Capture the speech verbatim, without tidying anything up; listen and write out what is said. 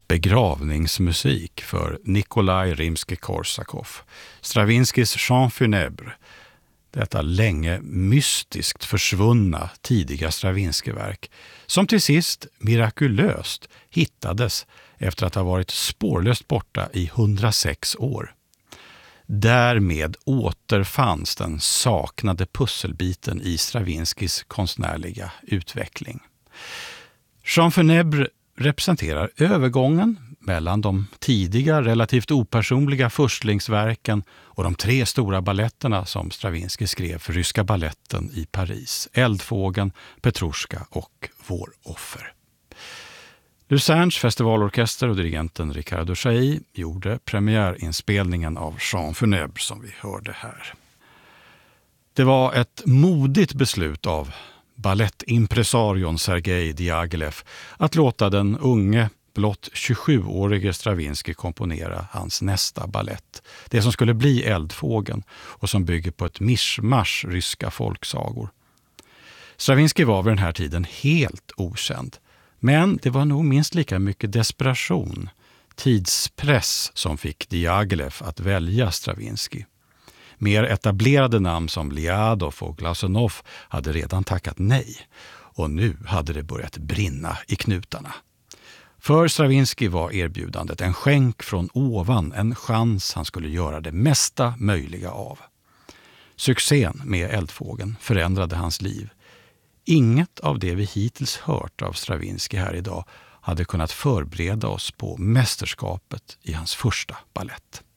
begravningsmusik för Nikolaj Rimsky-Korsakov, Stravinskys Chant funèbre, detta länge mystiskt försvunna tidiga Stravinsky-verk, som till sist mirakulöst hittades efter att ha varit spårlöst borta i hundrasex år. Därmed återfanns den saknade pusselbiten i Stravinskys konstnärliga utveckling. Chant funèbre representerar övergången mellan de tidiga relativt opersonliga förstlingsverken och de tre stora balletterna som Stravinsky skrev för Ryska balletten i Paris: Eldfågeln, Petrushka och Vår offer. Lucernes festivalorkester och dirigenten Riccardo Chailly gjorde premiärinspelningen av Chant funèbre som vi hörde här. Det var ett modigt beslut av ballettimpresarion Sergej Diaghilev att låta den unge, blott tjugosjuårige Stravinsky komponera hans nästa ballett. Det som skulle bli Eldfågeln och som bygger på ett mischmasch ryska folksagor. Stravinsky var vid den här tiden helt okänd. Men det var nog minst lika mycket desperation, tidspress som fick Diaghilev att välja Stravinsky. Mer etablerade namn som Liadov och Glazunov hade redan tackat nej, och nu hade det börjat brinna i knutarna. För Stravinsky var erbjudandet en skänk från ovan, en chans han skulle göra det mesta möjliga av. Succén med Eldfågeln förändrade hans liv. Inget av det vi hittills hört av Stravinsky här idag hade kunnat förbereda oss på mästerskapet i hans första ballett.